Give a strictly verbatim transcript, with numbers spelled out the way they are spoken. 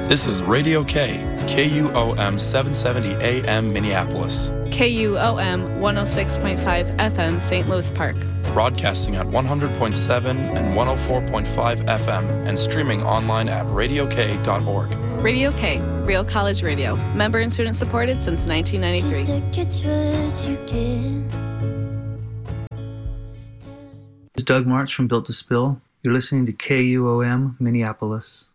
This is Radio K, K U O M seven seventy A M Minneapolis. K U O M one oh six point five F M Saint Louis Park. Broadcasting at one hundred point seven and one oh four point five F M and streaming online at radio k dot org. Radio K, Real College Radio. Member and student supported since nineteen ninety-three. This is Doug March from Built to Spill. You're listening to K U O M Minneapolis.